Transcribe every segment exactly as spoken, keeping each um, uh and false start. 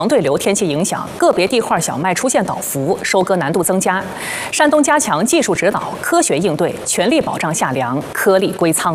对流天气影响，个别地块小麦出现倒伏，收割难度增加。山东加强技术指导，科学应对，全力保障夏粮，颗粒归仓。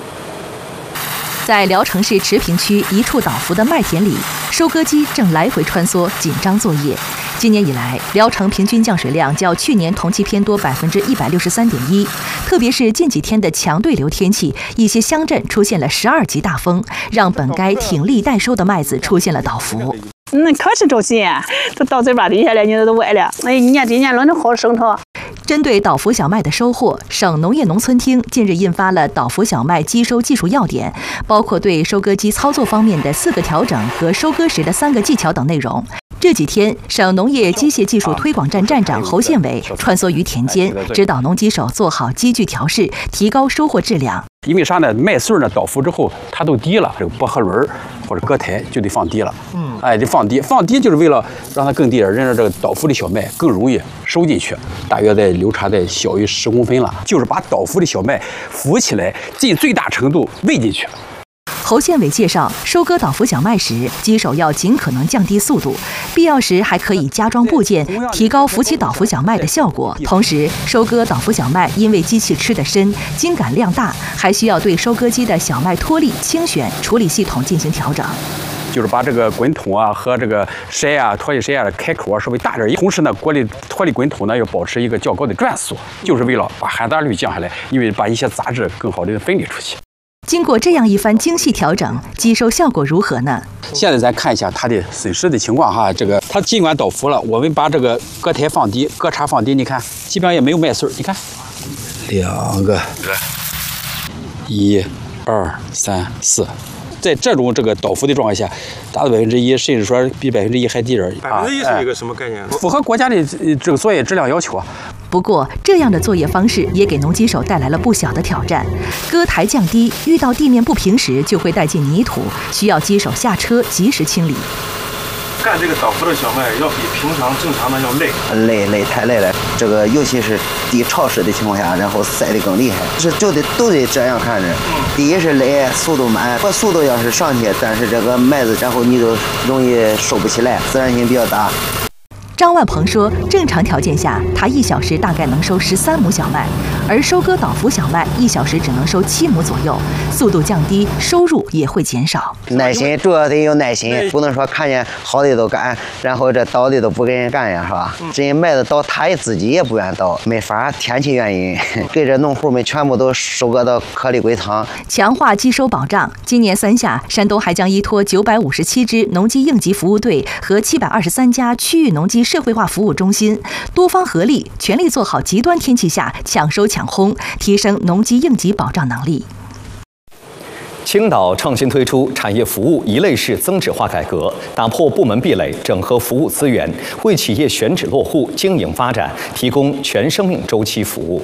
在聊城市池坪区一处倒伏的麦田里，收割机正来回穿梭，紧张作业。今年以来，聊城平均降水量较去年同期偏多百分之一百六十三点一。特别是近几天的强对流天气，一些乡镇出现了十二级大风，让本该挺力待收的麦子出现了倒伏。 那可是着急，都到嘴巴底下了，你都歪了。哎，你看今年轮的好生头。 针对倒伏小麦的收获，省农业农村厅近日印发了倒伏小麦机收技术要点，包括对收割机操作方面的四个调整和收割时的三个技巧等内容。这几天，省农业机械技术推广站站长侯宪伟穿梭于田间，指导农机手做好机具调试，提高收获质量。 因为啥呢？麦穗呢倒伏之后，它都低了，这个薄荷轮或者割台就得放低了。嗯，哎，得放低，放低就是为了让它更低，让这个倒伏的小麦更容易收进去，大约在流差在小于十公分了，就是把倒伏的小麦浮起来，尽最大程度喂进去。 侯宪伟介绍，收割倒伏小麦时，机手要尽可能降低速度，必要时还可以加装部件，提高浮起倒伏小麦的效果。同时，收割倒伏小麦因为机器吃得深，筋感量大，还需要对收割机的小麦脱粒、清选、处理系统进行调整。 就是把这个滚筒啊和这个筛啊、脱粒筛啊的开口啊稍微大点，同时呢，过滤脱粒滚筒呢要保持一个较高的转速，就是为了把含氮率降下来，因为把一些杂质更好的分离出去。 经过这样一番精细调整，机收效果如何呢？ 现在咱看一下它的损失的情况哈，这个它尽管倒伏了，我们把这个割台放低，割茬放低，你看基本上也没有麦穗，你看，两个，一、二、三、四。在这种这个倒伏的状态下，达到百分之一，甚至说比百分之一还低点。 百分之一是一个什么概念？ 符合国家的这个作业质量要求啊。 不过，这样的作业方式也给农机手带来了不小的挑战。割台降低，遇到地面不平时就会带进泥土，需要机手下车及时清理。 干这个倒伏的小麦要比平常正常的要累， 累累太累了。这个尤其是地潮湿的情况下，然后晒得更厉害，是就得都得这样看着。第一是累，速度慢，不速度要是上去，但是这个麦子然后你就容易收不起来，自然性比较大。 张万鹏说，正常条件下，他一小时大概能收十三亩小麦，而收割倒伏小麦一小时只能收七亩左右，速度降低，收入也会减少。 耐心，主要得有耐心，不能说看见好的都干，然后这倒的都不跟人干呀，是吧？这些麦子倒，他也自己也不愿倒，没法，天气原因，给这农户们全部都收割到颗粒归仓。 强化机收保障，今年三下，山东还将依托九百五十七支农机应急服务队和七百二十三家区域农机社会化服务中心，多方合力，全力做好极端天气下抢收抢烘，提升农机应急保障能力。 青岛创新推出产业服务一类式增值化改革，打破部门壁垒，整合服务资源，为企业选址落户、经营发展提供全生命周期服务。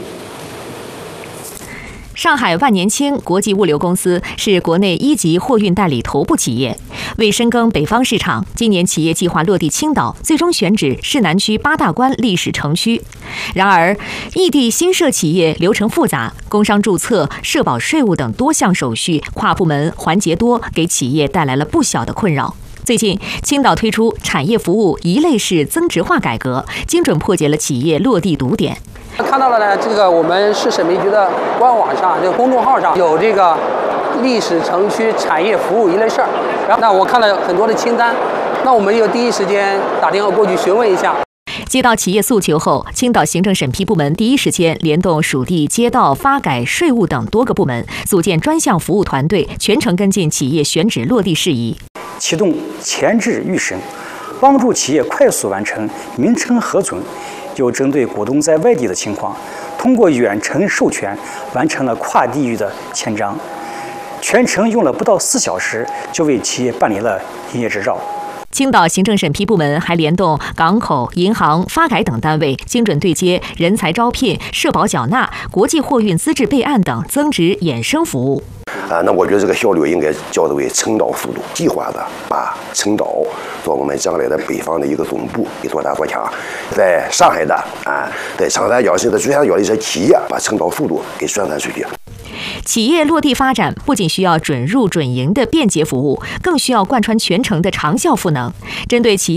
上海万年青国际物流公司是国内一级货运代理头部企业，为深耕北方市场，今年企业计划落地青岛，最终选址市南区八大关历史城区。然而，异地新设企业流程复杂，工商注册、社保税务等多项手续，跨部门环节多，给企业带来了不小的困扰。最近，青岛推出产业服务一类式增值化改革，精准破解了企业落地堵点。 看到了呢，这个我们市审煤局的官网上，这个公众号上有这个历史城区产业服务一类事儿。然后，那我看了很多的清单，那我们就第一时间打电话过去询问一下。 接到企业诉求后，青岛行政审批部门第一时间联动属地、街道、发改、税务等多个部门，组建专项服务团队，全程跟进企业选址落地事宜， 启动前置预审，帮助企业快速完成名称核准。又针对股东在外地的情况，通过远程授权完成了跨地域的签章，全程用了不到四小时就为企业办理了营业执照。 青岛行政审批部门还联动港口、银行、发改等单位，精准对接人才招聘、社保缴纳、国际货运资质备案等增值衍生服务。 啊，那我觉得这个效率应该叫做为称岛速度，计划的把称岛做我们将来的北方的一个总部，一做大做强。在上海的啊，在长三角甚至珠三角的一些企业，把称岛速度给宣传出去。 企业落地发展不仅需要准入准营的便捷服务，更需要贯穿全程的长效赋能。针对企业